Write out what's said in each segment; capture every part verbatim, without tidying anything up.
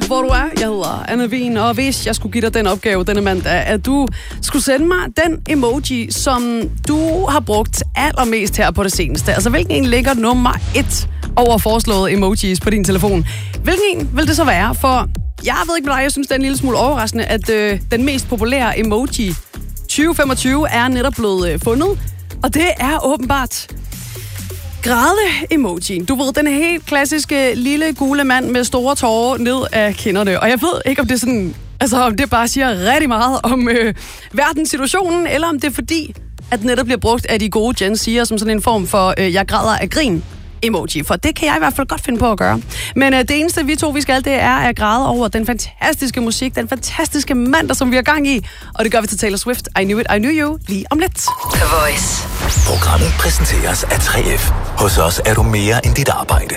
hvor du er. Jeg hedder Anna Wien, og hvis jeg skulle give dig den opgave denne mandag, at du skulle sende mig den emoji, som du har brugt allermest her på det seneste. Altså, hvilken en ligger nummer et over foreslåede emojis på din telefon? Hvilken en vil det så være? For jeg ved ikke med dig, jeg synes, det er en lille smule overraskende, at øh, den mest populære emoji tyve femogtyve er netop blevet øh, fundet. Og det er åbenbart græde-emojien. Du ved, den er helt klassiske lille gule mand med store tårer ned af kinderne. Og jeg ved ikke, om det er sådan, altså om det bare siger rigtig meget om øh, verdenssituationen, eller om det er fordi, at den netop bliver brugt af de gode Gen Z'er som sådan en form for øh, jeg græder af grin emoji, for det kan jeg i hvert fald godt finde på at gøre. Men øh, det eneste, vi to vi skal, det er at græde over den fantastiske musik, den fantastiske mandag, som vi har gang i. Og det gør vi til Taylor Swift. I Knew It, I Knew You, lige om lidt. The Voice. Programmet præsenteres af tre F. Hos os er du mere end dit arbejde.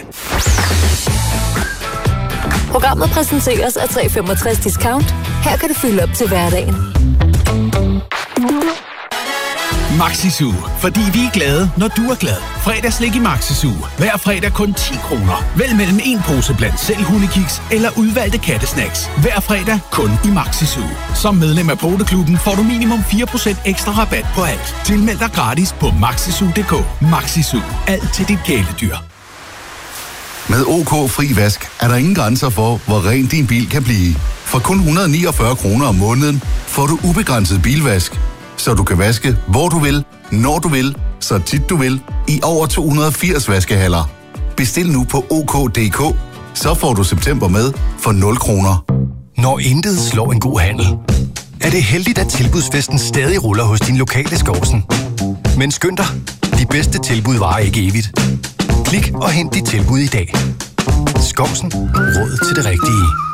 Programmet præsenteres af tre femogtres Discount. Her kan du fylde op til hverdagen. Maxi-Zoo, fordi vi er glade, når du er glad. Fredagslik i Maxi-Zoo. Hver fredag kun ti kroner. Vælg mellem en pose blandt selv hundekiks eller udvalgte kattesnacks. Hver fredag kun i Maxi-Zoo. Som medlem af Poteklubben får du minimum fire procent ekstra rabat på alt. Tilmeld dig gratis på maxizoo punktum d k. Maxi-Zoo. Alt til dit kæledyr. Med OK Fri Vask er der ingen grænser for, hvor ren din bil kan blive. For kun et hundrede og niogfyrre kroner om måneden får du ubegrænset bilvask, så du kan vaske, hvor du vil, når du vil, så tit du vil, i over to hundrede og firs vaskehaller. Bestil nu på OK punktum d k, så får du september med for nul kroner. Når intet slår en god handel, er det heldigt, at tilbudsfesten stadig ruller hos din lokale Skovsen. Men skynd dig, de bedste tilbud varer ikke evigt. Klik og hent dit tilbud i dag. Skovsen. Råd til det rigtige.